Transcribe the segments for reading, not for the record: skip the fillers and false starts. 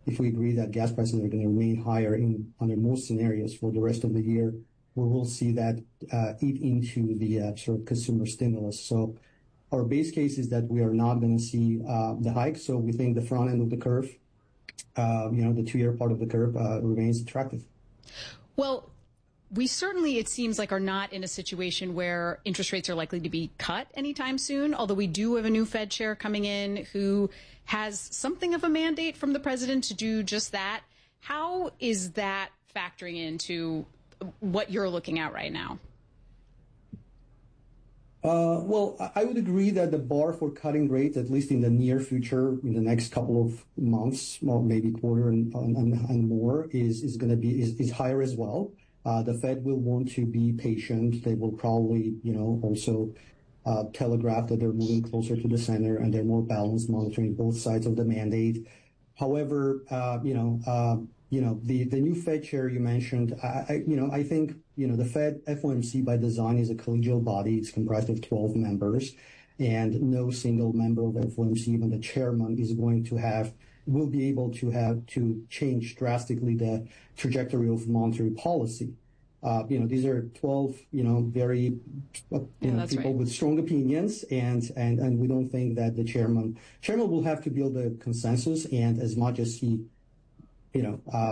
if we agree that gas prices are going to remain higher under most scenarios for the rest of the year, we will see that eat into the sort of consumer stimulus. So our base case is that we are not going to see the hike. So we think the front end of the curve, the 2-year part of the curve remains attractive. Well, we certainly, it seems like, are not in a situation where interest rates are likely to be cut anytime soon, although we do have a new Fed chair coming in who has something of a mandate from the president to do just that. How is that factoring into what you're looking at right now? Well, I would agree that the bar for cutting rates, at least in the near future, in the next couple of months, or maybe quarter and more, is going to be is higher as well. The Fed will want to be patient. They will probably, also telegraph that they're moving closer to the center and they're more balanced, monitoring both sides of the mandate. However, the new Fed chair you mentioned, I think, the Fed FOMC by design is a collegial body. It's comprised of 12 members, and no single member of FOMC, even the chairman, will be able to change drastically the trajectory of monetary policy. These are 12, very, people with strong opinions, and we don't think that the chairman will have to build a consensus, and as much as he, they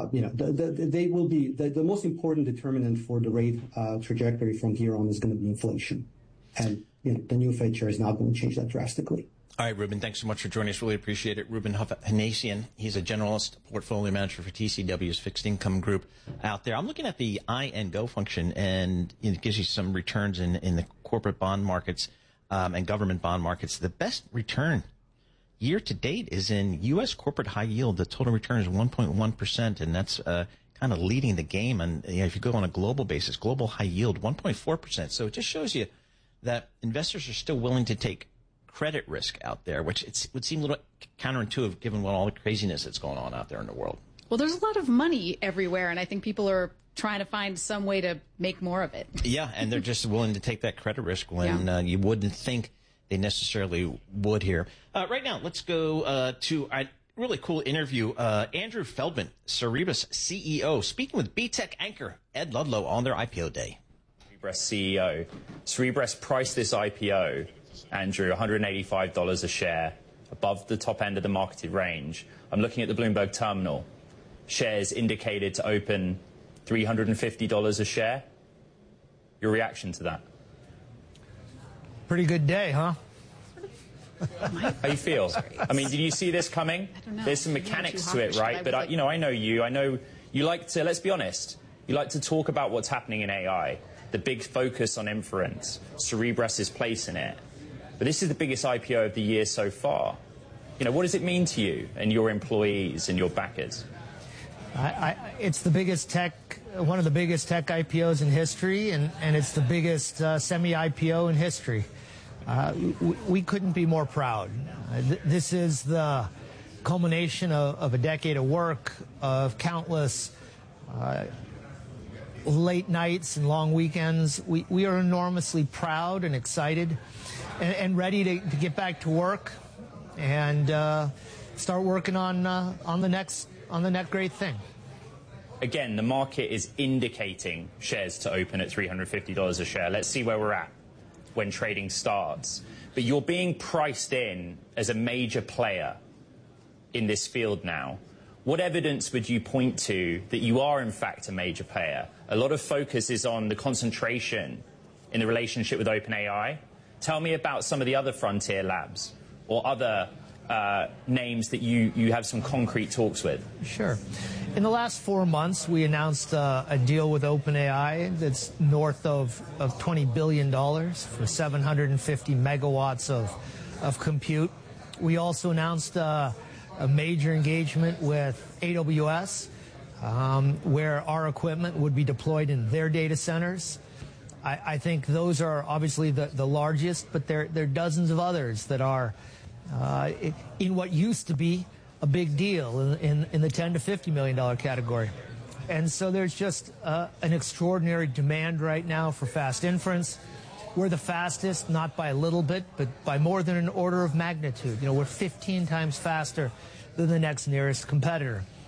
will be, the most important determinant for the rate trajectory from here on is going to be inflation. And, the new Fed chair is not going to change that drastically. All right, Ruben, thanks so much for joining us. Really appreciate it. Ruben Hovnanian, he's a generalist portfolio manager for TCW's fixed income group out there. I'm looking at the I and Go function, and it gives you some returns in the corporate bond markets and government bond markets. The best return year to date is in U.S. corporate high yield. The total return is 1.1%, and that's kind of leading the game. And if you go on a global basis, global high yield, 1.4%. So it just shows you that investors are still willing to take credit risk out there, which would seem a little counterintuitive given all the craziness that's going on out there in the world. Well, there's a lot of money everywhere, and I think people are trying to find some way to make more of it. Yeah, and they're just willing to take that credit risk when you wouldn't think they necessarily would here. Right now, let's go to a really cool interview. Andrew Feldman, Cerebras CEO, speaking with BTech anchor Ed Ludlow on their IPO day. Cerebras CEO. Cerebras priced this IPO, Andrew, $185 a share, above the top end of the marketed range. I'm looking at the Bloomberg terminal. Shares indicated to open $350 a share. Your reaction to that? Pretty good day, huh? How you feel? I mean, did you see this coming? I don't know. There's some mechanics to it, right? But I know you. I know you like to, let's be honest, you like to talk about what's happening in AI, the big focus on inference, Cerebras' place in it. But this is the biggest IPO of the year so far. What does it mean to you and your employees and your backers? It's the biggest one of the biggest tech IPOs in history, and it's the biggest semi-IPO in history. We couldn't be more proud. This is the culmination of a decade of work, of countless late nights and long weekends. We are enormously proud and excited and ready to get back to work and start working on the next great thing. Again, the market is indicating shares to open at $350 a share. Let's see where we're at when trading starts. But you're being priced in as a major player in this field now. What evidence would you point to that you are, in fact, a major player? A lot of focus is on the concentration in the relationship with OpenAI. Tell me about some of the other frontier labs or other names that you have some concrete talks with. Sure. In the last 4 months, we announced a deal with OpenAI that's north of $20 billion for 750 megawatts of compute. We also announced a major engagement with AWS, where our equipment would be deployed in their data centers. I think those are obviously the largest, but there are dozens of others that are in what used to be a big deal in the $10 to $50 million category. And so there's just an extraordinary demand right now for fast inference. We're the fastest, not by a little bit, but by more than an order of magnitude. We're 15 times faster than the next nearest competitor.